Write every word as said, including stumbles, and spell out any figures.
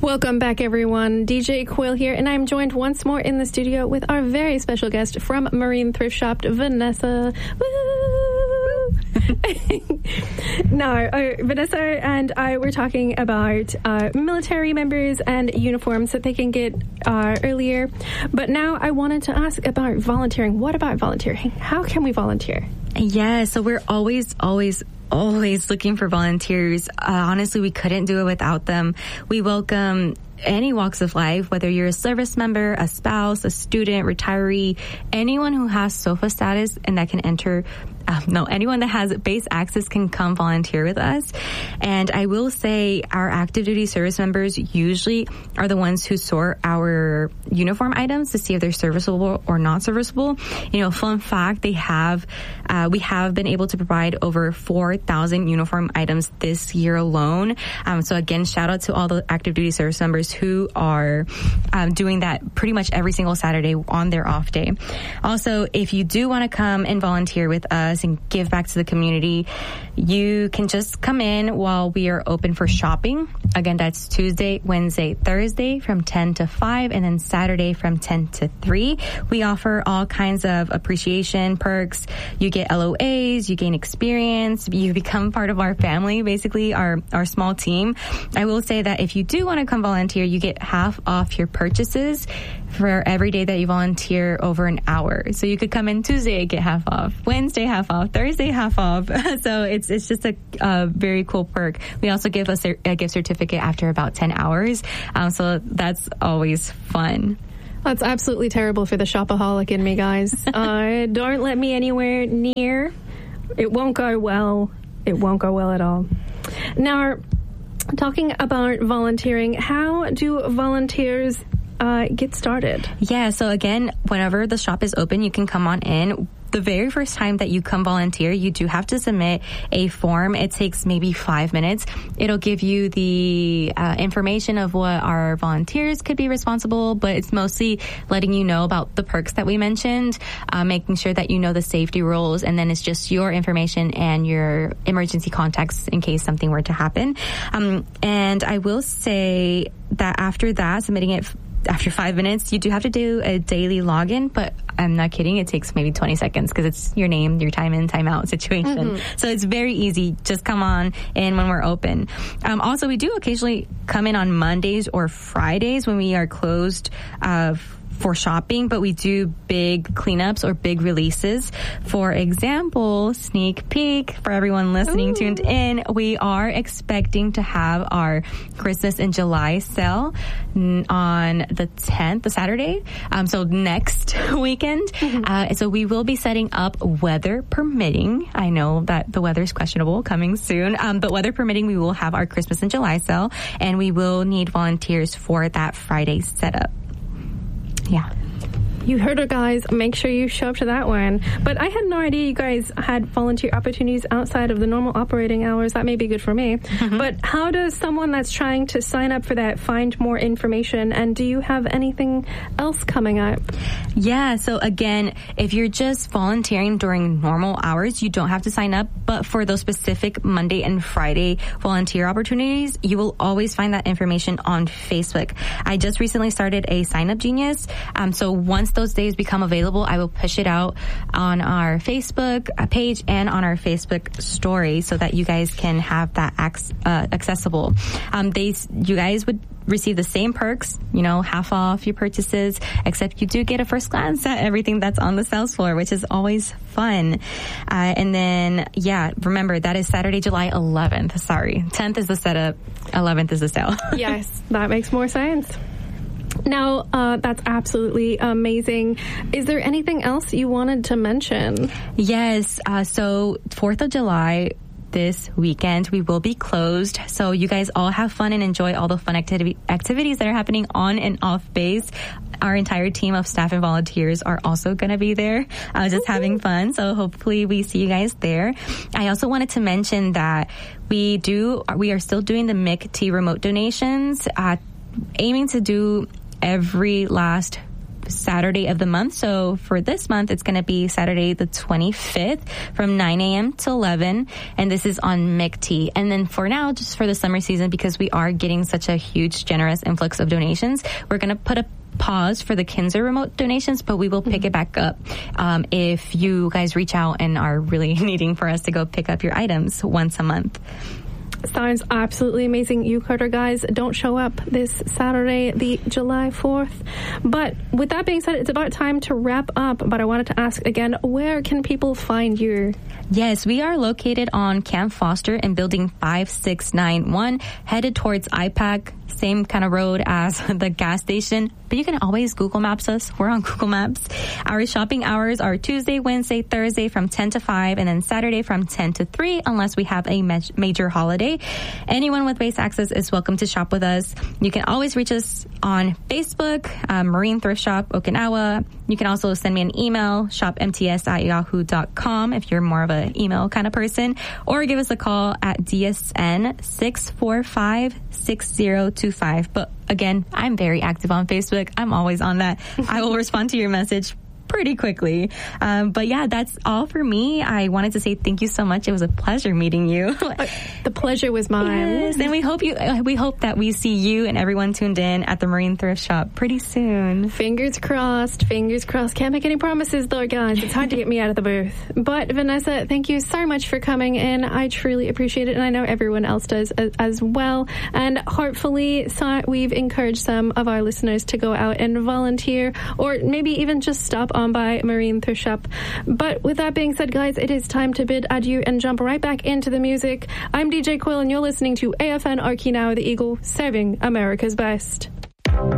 Welcome back, everyone. D J Quill here, and I'm joined once more in the studio with our very special guest from Marine Thrift Shop, Vanessa. Woo! no, uh, Vanessa and I were talking about uh, military members and uniforms that they can get uh, earlier. But now I wanted to ask about volunteering. What about volunteering? How can we volunteer? Yeah, so we're always, always, always looking for volunteers. Uh, honestly, we couldn't do it without them. We welcome any walks of life, whether you're a service member, a spouse, a student, retiree, anyone who has SOFA status and that can enter, um, no, anyone that has base access can come volunteer with us. And I will say our active duty service members usually are the ones who sort our uniform items to see if they're serviceable or not serviceable. You know, fun fact, they have, uh, we have been able to provide over four thousand uniform items this year alone. Um, so again, shout out to all the active duty service members who are um, doing that pretty much every single Saturday on their off day. Also, if you do want to come and volunteer with us and give back to the community, you can just come in while we are open for shopping. Again, that's Tuesday, Wednesday, Thursday from ten to five, and then Saturday from ten to three. We offer all kinds of appreciation perks. You get L O As, you gain experience, you become part of our family, basically our, our small team. I will say that if you do want to come volunteer, you get half off your purchases for every day that you volunteer over an hour. So you could come in Tuesday, get half off, Wednesday half off, Thursday half off. So it's it's just a, a very cool perk. We also give a, a gift certificate after about ten hours. Um, so that's always fun. That's absolutely terrible for the shopaholic in me, guys. uh, don't let me anywhere near. It won't go well. It won't go well at all. Now, talking about volunteering, how do volunteers uh, get started? Yeah, so again, whenever the shop is open, you can come on in. The very first time that you come volunteer, you do have to submit a form. It takes maybe five minutes. It'll give you the uh, information of what our volunteers could be responsible, but it's mostly letting you know about the perks that we mentioned, uh, making sure that you know the safety rules, and then it's just your information and your emergency contacts in case something were to happen. Um, and I will say that after that, submitting it after five minutes, you do have to do a daily login, but I'm not kidding. It takes maybe twenty seconds because it's your name, your time in, time out situation. Mm-hmm. So it's very easy. Just come on in when we're open. Um, also, we do occasionally come in on Mondays or Fridays when we are closed uh, for shopping, but we do big cleanups or big releases. For example, sneak peek for everyone listening, Ooh. tuned in, we are expecting to have our Christmas in July sale on the tenth, the Saturday. Um, so next weekend. Mm-hmm. Uh, so we will be setting up, weather permitting. I know that the weather is questionable coming soon, um, but weather permitting, we will have our Christmas in July sale, and we will need volunteers for that Friday setup. Yeah. You heard it, guys. Make sure you show up to that one. But I had no idea you guys had volunteer opportunities outside of the normal operating hours. That may be good for me. Mm-hmm. But how does someone that's trying to sign up for that find more information? And do you have anything else coming up? Yeah. So again, if you're just volunteering during normal hours, you don't have to sign up. But for those specific Monday and Friday volunteer opportunities, you will always find that information on Facebook. I just recently started a Sign Up Genius. Um, so once those days become available, I will push it out on our Facebook page and on our Facebook story so that you guys can have that ac- uh, accessible. Um, they, you guys would receive the same perks, you know, half off your purchases, except you do get a first glance at everything that's on the sales floor, which is always fun. Uh, and then, yeah, remember, that is Saturday, July eleventh. Sorry. tenth is the setup, eleventh is the sale. Yes, that makes more sense. Now, uh, that's absolutely amazing. Is there anything else you wanted to mention? Yes. Uh, so fourth of July, this weekend, we will be closed. So you guys all have fun and enjoy all the fun activity- activities that are happening on and off base. Our entire team of staff and volunteers are also going to be there, uh, just mm-hmm. having fun. So hopefully we see you guys there. I also wanted to mention that we do, we are still doing the M I C T remote donations, uh, aiming to do every last Saturday of the month. So for this month, it's going to be Saturday the twenty-fifth from nine a.m. to eleven. And this is on M I C T. And then for now, just for the summer season, because we are getting such a huge, generous influx of donations, we're going to put a pause for the Kinzer remote donations, but we will pick it back up um, if you guys reach out and are really needing for us to go pick up your items once a month. Sounds absolutely amazing. You Carter guys don't show up this Saturday, the July fourth. But with that being said, it's about time to wrap up. But I wanted to ask again, where can people find you? Yes, we are located on Camp Foster in building five six nine one, headed towards I PAC, same kind of road as the gas station. But you can always Google Maps us. We're on Google Maps. Our shopping hours are Tuesday, Wednesday, Thursday from ten to five, and then Saturday from ten to three, unless we have a ma- major holiday. Anyone with base access is welcome to shop with us. You can always reach us on Facebook, um, Marine Thrift Shop Okinawa. You can also send me an email, shop m t s at yahoo dot com if you're more of an email kind of person, or give us a call at D S N six four five, six zero two five. But again, I'm very active on Facebook. I'm always on that. I will respond to your message pretty quickly. Um, but yeah, that's all for me. I wanted to say thank you so much. It was a pleasure meeting you. The pleasure was mine. Yes, and we hope you. We hope that we see you and everyone tuned in at the Marine Thrift Shop pretty soon. Fingers crossed. Fingers crossed. Can't make any promises though, guys. It's hard to get me out of the booth. But Vanessa, thank you so much for coming in. I truly appreciate it, and I know everyone else does as, as well. And hopefully, so we've encouraged some of our listeners to go out and volunteer, or maybe even just stop on by Marine Thrift Shop. But with that being said, guys, it is time to bid adieu and jump right back into the music. I'm D J Quill, and you're listening to A F N Okinawa, the Eagle, serving America's best.